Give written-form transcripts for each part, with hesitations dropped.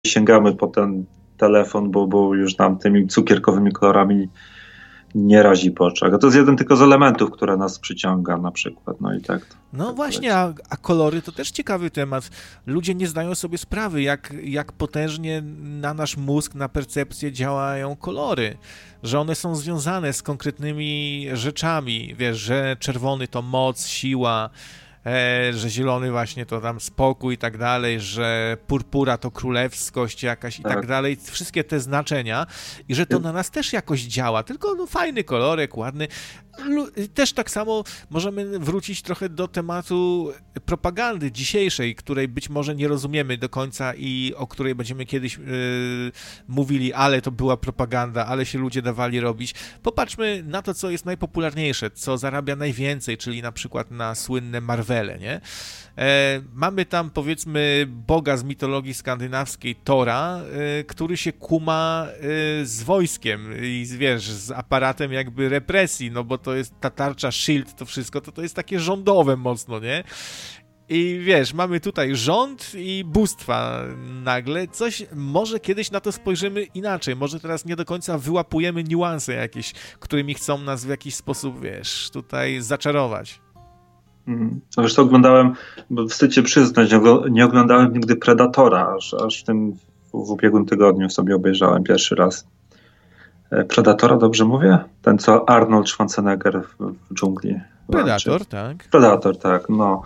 sięgamy po ten telefon, bo już nam tymi cukierkowymi kolorami nie razi po oczach. A to jest jeden tylko z elementów, które nas przyciąga na przykład. No i tak. No Tak właśnie, leci. a kolory to też ciekawy temat. Ludzie nie zdają sobie sprawy, jak potężnie na nasz mózg, na percepcję działają kolory. Że one są związane z konkretnymi rzeczami. Wiesz, że czerwony to moc, siła, że zielony właśnie to tam spokój i tak dalej, że purpura to królewskość jakaś i tak dalej. Wszystkie te znaczenia i że to na nas też jakoś działa. Tylko no, fajny kolorek, ładny. Też tak samo możemy wrócić trochę do tematu propagandy dzisiejszej, której być może nie rozumiemy do końca i o której będziemy kiedyś mówili, ale to była propaganda, ale się ludzie dawali robić. Popatrzmy na to, co jest najpopularniejsze, co zarabia najwięcej, czyli na przykład na słynne Marvele, nie? Mamy tam, powiedzmy, boga z mitologii skandynawskiej, Tora, który się kuma z wojskiem i wiesz, z aparatem jakby represji, no bo to jest ta tarcza, shield, to wszystko, to jest takie rządowe mocno, nie? I wiesz, mamy tutaj rząd i bóstwa nagle. Coś, może kiedyś na to spojrzymy inaczej, może teraz nie do końca wyłapujemy niuanse jakieś, którymi chcą nas w jakiś sposób, wiesz, tutaj zaczarować. Zresztą oglądałem, bo wstyd się przyznać, nie oglądałem nigdy Predatora, aż w ubiegłym tygodniu sobie obejrzałem pierwszy raz. Predatora, dobrze mówię? Ten, co Arnold Schwarzenegger w dżungli walczy. Predator, tak. Predator, tak, no.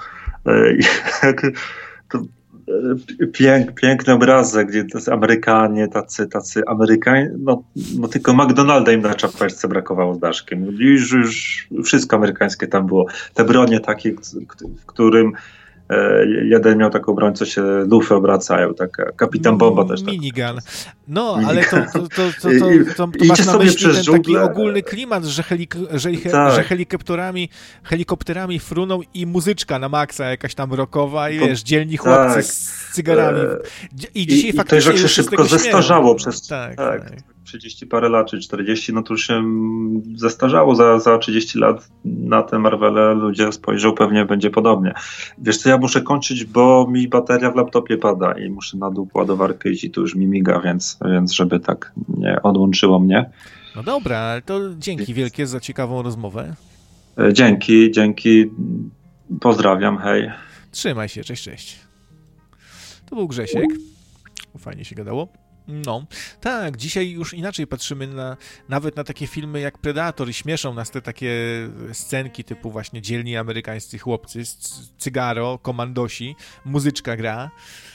To piękny obrazek, gdzie to Amerykanie, tacy Amerykanie, no tylko McDonalda im na czapeczce brakowało z Daszkiem. Już wszystko amerykańskie tam było. Te bronie takie, w którym jeden miał taką broń, co się lufy obracają, taka Kapitan Bomba też. Minigun. Tak, no, minigun. ale to masz na myśli ten taki ogólny klimat, że helikopterami fruną i muzyczka na maksa jakaś tam rockowa i wiesz, dzielni chłopcy z cygarami. I dzisiaj faktycznie to, że się szybko zestarzało przez tak. 30 parę lat, czy 40, no to już się zestarzało. Za 30 lat na te Marvele ludzie spojrzą, pewnie będzie podobnie. Wiesz co, ja muszę kończyć, bo mi bateria w laptopie pada i muszę na dół ładowarkę iść i tu już mi miga, więc żeby tak nie odłączyło mnie. No dobra, ale to dzięki wielkie za ciekawą rozmowę. Dzięki. Pozdrawiam, hej. Trzymaj się, cześć. To był Grzesiek. Fajnie się gadało. No, tak, dzisiaj już inaczej patrzymy nawet na takie filmy jak Predator i śmieszą nas te takie scenki typu właśnie dzielni amerykańscy chłopcy, cygaro, komandosi, muzyczka gra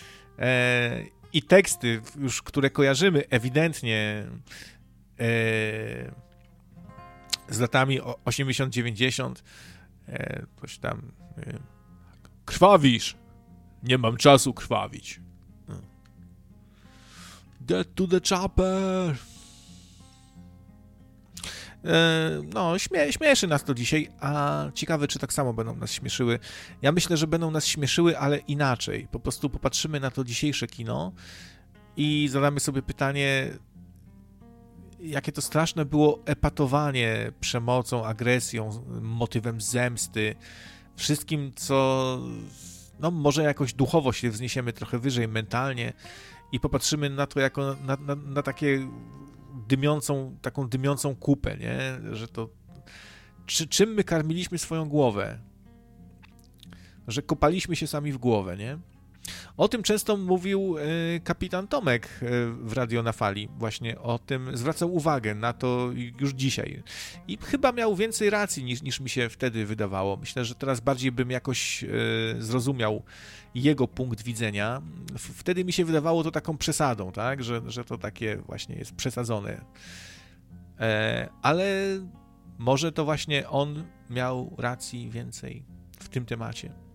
i teksty już, które kojarzymy ewidentnie z latami 80-90, coś tam krwawisz, nie mam czasu krwawić. Get to the chopper. No, śmieszy nas to dzisiaj, a ciekawe, czy tak samo będą nas śmieszyły. Ja myślę, że będą nas śmieszyły, ale inaczej. Po prostu popatrzymy na to dzisiejsze kino i zadamy sobie pytanie, jakie to straszne było epatowanie przemocą, agresją, motywem zemsty, wszystkim, co no może jakoś duchowo się wzniesiemy trochę wyżej, mentalnie, i popatrzymy na to jako na takie taką dymiącą kupę, nie? Że to czym my karmiliśmy swoją głowę? Że kopaliśmy się sami w głowę, nie? O tym często mówił kapitan Tomek w Radio na Fali. Właśnie o tym zwracał uwagę na to już dzisiaj. I chyba miał więcej racji niż mi się wtedy wydawało. Myślę, że teraz bardziej bym jakoś zrozumiał jego punkt widzenia. Wtedy mi się wydawało to taką przesadą, tak? Że to takie właśnie jest przesadzone. Ale może to właśnie on miał racji więcej w tym temacie.